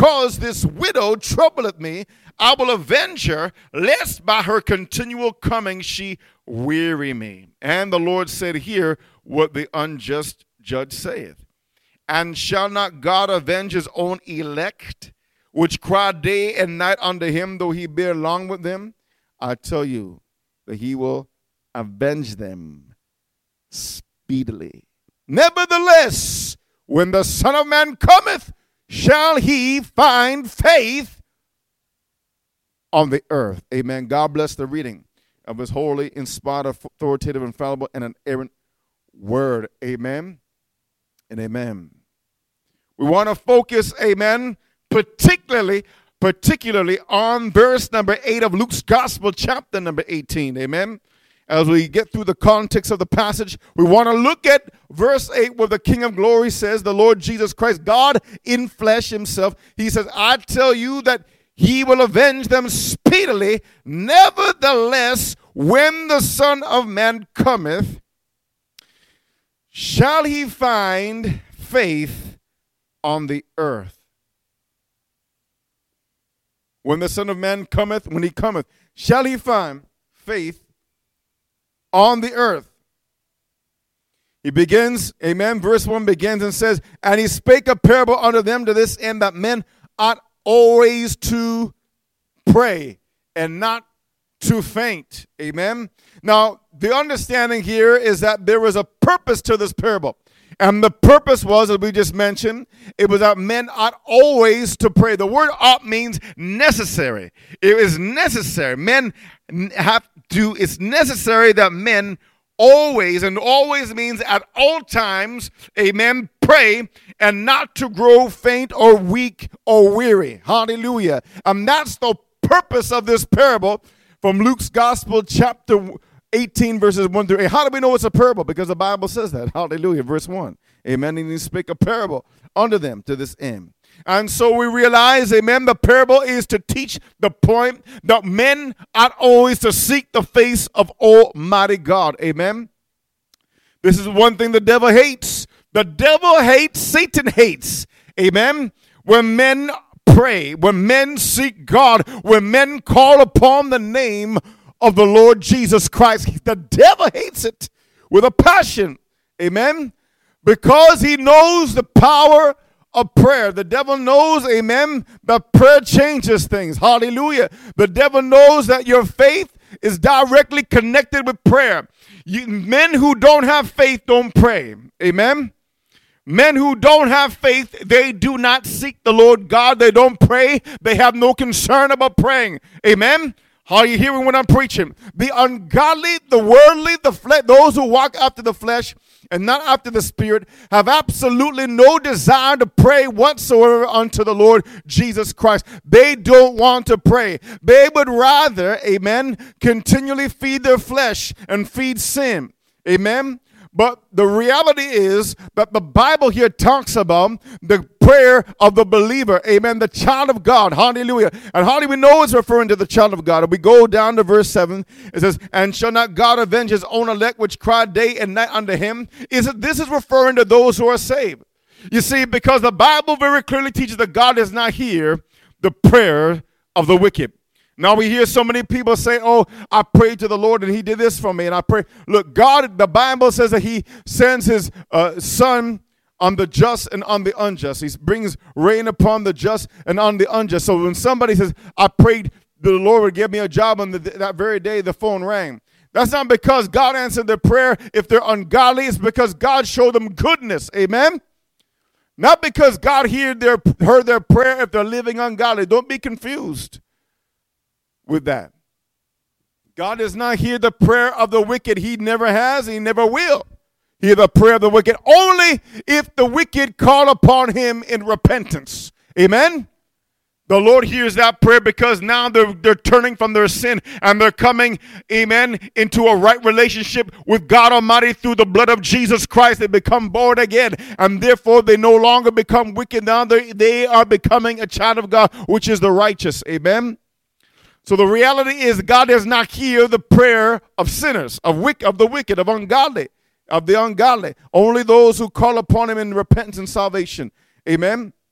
because this widow troubleth me, I will avenge her, lest by her continual coming she weary me. And the Lord said, hear what the unjust judge saith. And shall not God avenge his own elect, which cry day and night unto him, though he bear long with them? I tell you that he will avenge them speedily. Nevertheless, when the Son of Man cometh, shall he find faith on the earth? Amen. God bless the reading of his holy, inspired, authoritative, infallible, and inerrant word. Amen and amen. We want to focus, amen, particularly on verse number 8 of Luke's Gospel, chapter number 18. Amen. As we get through the context of the passage, we want to look at verse 8 where the King of Glory says, the Lord Jesus Christ, God in flesh himself, he says, I tell you that he will avenge them speedily. Nevertheless, when the Son of Man cometh, shall he find faith on the earth? When the Son of Man cometh, when he cometh, shall he find faith on the earth? He begins, amen, verse 1 begins and says, and he spake a parable unto them to this end, that men ought always to pray and not to faint. Amen. Now, the understanding here is that there was a purpose to this parable. And the purpose was, as we just mentioned, it was that men ought always to pray. The word ought means necessary. It is necessary. Men have to, it's necessary that men always, and always means at all times, amen, pray and not to grow faint or weak or weary. Hallelujah. And that's the purpose of this parable from Luke's Gospel, chapter 18, verses 1 through 8. How do we know it's a parable? Because the Bible says that. Hallelujah. Verse 1. Amen. And he spake a parable unto them to this end. And so we realize, amen, the parable is to teach the point that men ought always to seek the face of Almighty God. Amen. This is one thing the devil hates. The devil hates, Satan hates. Amen. When men pray, when men seek God, when men call upon the name of the Lord Jesus Christ, the devil hates it with a passion. Amen. Because he knows the power of prayer. The devil knows, amen, that prayer changes things. Hallelujah. The devil knows that your faith is directly connected with prayer. Men who don't have faith don't pray. Amen. Men who don't have faith, they do not seek the Lord God. They don't pray. They have no concern about praying. Amen. Are you hearing what I'm preaching? The ungodly, the worldly, the flesh, those who walk after the flesh and not after the Spirit, have absolutely no desire to pray whatsoever unto the Lord Jesus Christ. They don't want to pray. They would rather, amen, continually feed their flesh and feed sin. Amen. But the reality is that the Bible here talks about the prayer of the believer. Amen. The child of God. Hallelujah. And how do we know it's referring to the child of God? If we go down to verse 7, it says, and shall not God avenge his own elect, which cry day and night unto him? This is referring to those who are saved. You see, because the Bible very clearly teaches that God does not hear the prayer of the wicked. Now we hear so many people say, oh, I prayed to the Lord and he did this for me. And I pray. Look, God, the Bible says that he sends his son on the just and on the unjust. He brings rain upon the just and on the unjust. So when somebody says, I prayed the Lord would give me a job, on that very day the phone rang. That's not because God answered their prayer if they're ungodly. It's because God showed them goodness. Amen. Not because God heard their prayer if they're living ungodly. Don't be confused with that. God does not hear the prayer of the wicked. He never has. He never will hear the prayer of the wicked. Only if the wicked call upon him in repentance. Amen. The Lord hears that prayer because now they're turning from their sin and they're coming, amen, into a right relationship with God Almighty through the blood of Jesus Christ. They become born again, and therefore they no longer become wicked. Now they are becoming a child of God, which is the righteous. Amen. So the reality is God does not hear the prayer of sinners, of the wicked, of the ungodly. Only those who call upon him in repentance and salvation. Amen.